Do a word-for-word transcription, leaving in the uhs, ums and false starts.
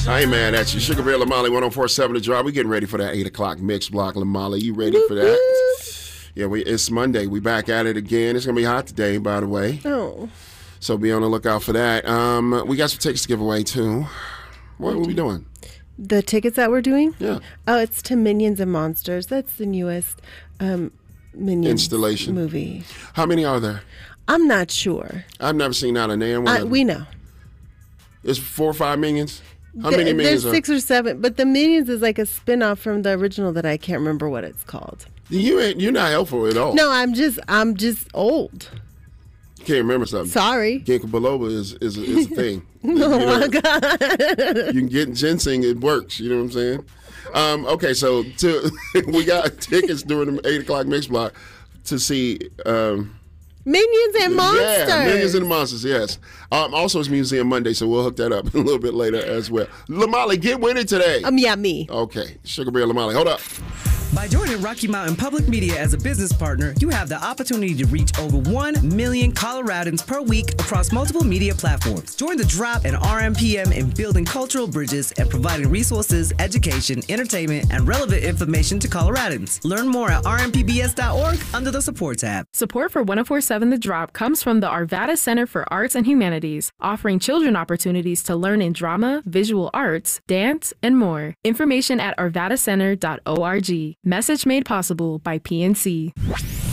I ain't mad at you. Sugar Bear Lamali, one oh four point seven The Drive. We getting ready for that eight o'clock mix block. Lamali, you ready for that? Yeah, we, it's Monday. We back at it again. It's going to be hot today, by the way. Oh. So be on the lookout for that. Um, we got some tickets to give away, too. What are we doing? The tickets that we're doing? Yeah. Oh, it's to Minions and Monsters. That's the newest um, Minions installation movie. How many are there? I'm not sure. I've never seen that in there. I, we know. It's four or five minions? How the, many minions There's six are? or seven, but the Minions is like a spin-off from the original that I can't remember what it's called. You ain't, you're not helpful at all. No, I'm just I'm just old. You can't remember something. Sorry. Ginkgo biloba is, is, is a thing. Oh, you know, my God. You can get ginseng, it works. You know what I'm saying? Um, okay, so to, we got tickets during the eight o'clock mix block to see... Um, Minions and Monsters. Yeah, Minions and Monsters, yes. Um, also, it's Museum Monday, so we'll hook that up a little bit later as well. Lamali, get with it today. Um, yeah, me. Okay, Sugar Bear Lamali, hold up. By joining Rocky Mountain Public Media as a business partner, you have the opportunity to reach over one million Coloradans per week across multiple media platforms. Join the Drop and R M P M in building cultural bridges and providing resources, education, entertainment, and relevant information to Coloradans. Learn more at r m p b s dot org under the support tab. Support for one oh four point seven The Drop comes from the Arvada Center for Arts and Humanities, offering children opportunities to learn in drama, visual arts, dance, and more. Information at arvada center dot org. Message made possible by P N C.